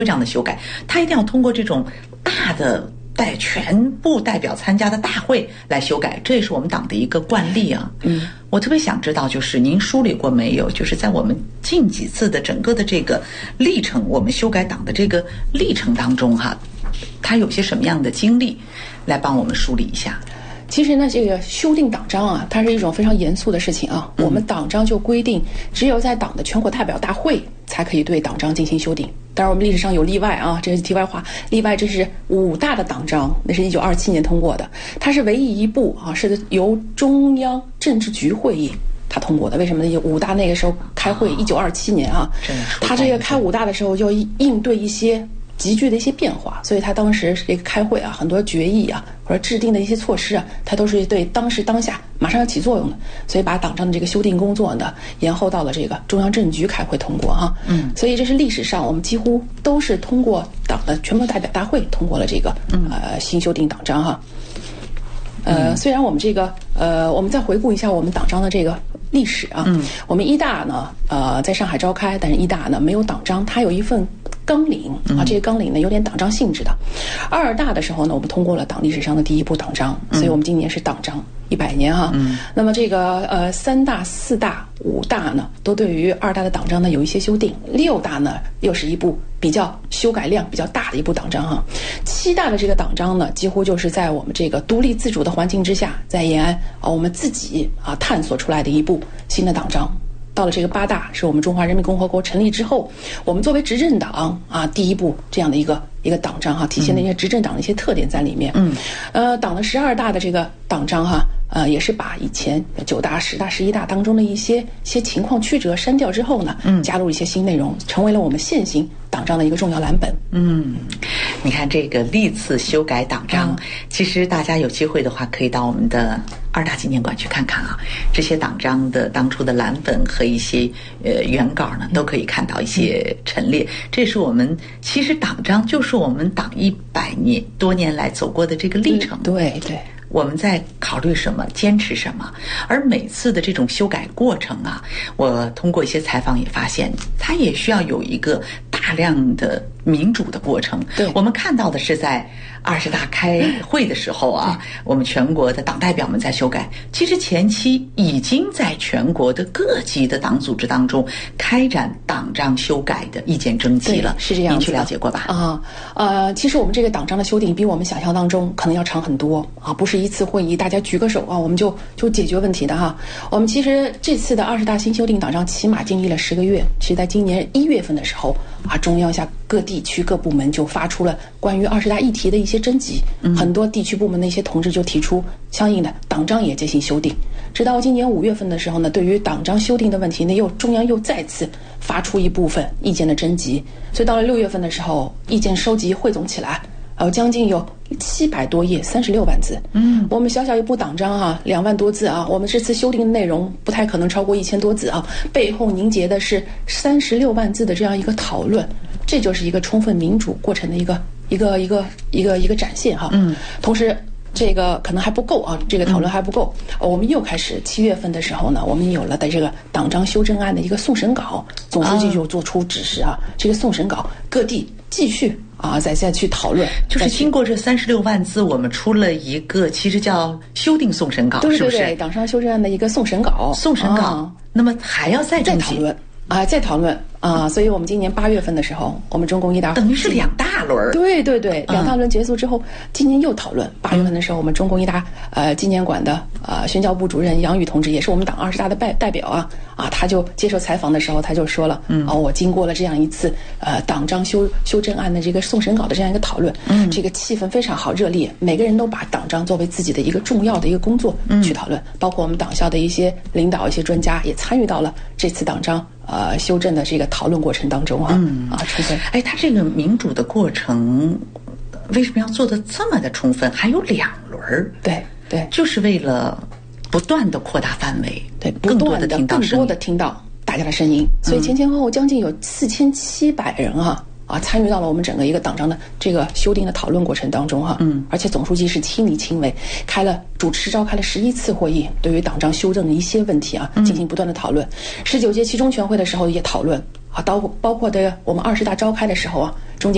这样的修改，他一定要通过这种大的全部代表参加的大会来修改，这也是我们党的一个惯例啊。我特别想知道，就是您梳理过没有，就是在我们近几次的整个的这个历程，我们修改党的这个历程当中哈，它有些什么样的经历，来帮我们梳理一下。 其实呢，这个修订党章啊，它是一种非常严肃的事情啊。我们党章就规定，只有在党的全国代表大会才可以对党章进行修订。当然，我们历史上有例外啊，这是题外话。例外，这是5大的党章，那是1927年通过的，它是唯一一部啊，是由中央政治局会议他通过的。为什么呢？5大那个时候开会，1927年啊，他这个开5大的时候就应对一些急剧的一些变化，所以他当时这个开会啊，很多决议啊或者制定的一些措施啊，他都是对当下马上要起作用的，所以把党章的这个修订工作呢延后到了这个中央政局开会通过哈。所以这是历史上我们几乎都是通过党的全国代表大会通过了这个新修订党章哈。虽然我们这个我们再回顾一下我们党章的这个历史啊，我们1大呢在上海召开，但是1大呢没有党章，它有一份纲领啊，这个纲领呢有点党章性质的。2大的时候呢，我们通过了党历史上的第一部党章，所以我们今年是党章100年哈。那么这个3大、4大、5大呢，都对于2大的党章呢有一些修订。6大呢又是一部比较修改量比较大的一部党章哈。7大的这个党章呢，几乎就是在我们这个独立自主的环境之下，在延安啊我们自己啊探索出来的一部新的党章。到了这个8大，是我们中华人民共和国成立之后，我们作为执政党啊第一部这样的一个党章哈，体现了一些执政党的一些特点在里面。党的12大的这个党章哈，也是把以前9大、10大、11大当中的一些情况曲折删掉之后呢，加入一些新内容，成为了我们现行党章的一个重要蓝本。 你看这个历次修改党章，其实大家有机会的话，可以到我们的2大纪念馆去看看啊，这些党章的当初的蓝本和一些原稿呢，都可以看到一些陈列。这是我们其实党章就是我们党100多年来走过的这个历程。 对对。 我们在考虑什么，坚持什么，而每次的这种修改过程啊，我通过一些采访也发现，它也需要有一个大量的民主的过程。 对， 我们看到的是在20大开会的时候啊，我们全国的党代表们在修改，其实前期已经在全国的各级的党组织当中开展党章修改的意见征集了。 是这样子的， 您去了解过吧？ 其实我们这个党章的修订比我们想象当中可能要长很多啊，不是一次会议大家举个手啊我们就解决问题的哈。我们其实这次的20大新修订党章起码经历了10个月，其实在今年1月份的时候啊，中央下各地区各部门就发出了关于20大议题的一些征集，很多地区部门的一些同志就提出相应的党章也进行修订。直到今年5月份的时候呢，对于党章修订的问题呢，中央又再次发出一部分意见的征集，所以到了6月份的时候，意见收集汇总起来，将近有700多页，36万字。我们小小一部党章啊，2万多字啊，我们这次修订的内容不太可能超过1000多字啊，背后凝结的是36万字的这样一个讨论，这就是一个充分民主过程的一个展现哈。同时这个可能还不够啊，这个讨论还不够。我们又开始7月份的时候呢，我们有了的这个党章修正案的一个送审稿，总书记就做出指示啊，这个送审稿各地继续再去讨论。 就是经过这36万字，我们出了一个其实叫修订送审稿，是不是？ 对，党章修正案的一个送审稿。 那么还要再讨论所以我们今年8月份的时候，我们中共1大等于是2大轮。 对2大轮结束之后，今年又讨论。8月份的时候，我们中共1大纪念馆的宣教部主任杨宇同志，也是我们党20大的代表他就接受采访的时候，他就说了，我经过了这样一次党章修正案的这个送审稿的这样一个讨论，这个气氛非常好，热烈，每个人都把党章作为自己的一个重要的一个工作去讨论，包括我们党校的一些领导、一些专家也参与到了这次党章修正的这个讨论过程当中充分。 他这个民主的过程为什么要做得这么的充分？还有2轮。 对， 就是为了不断的扩大范围， 对，更多的听到大家的声音。所以前后将近有4700人参与到了我们整个一个党章的这个修订的讨论过程当中而且总书记是亲力亲为，主持召开了11次会议，对于党章修正的一些问题进行不断的讨论。19届七中全会的时候也讨论包括的我们20大召开的时候中间